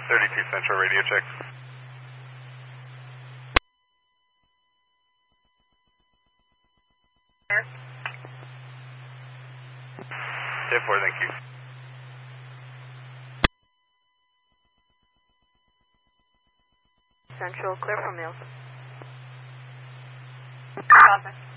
32 Central, radio check. Tip 4, thank you. Central, clear for meals. Copy.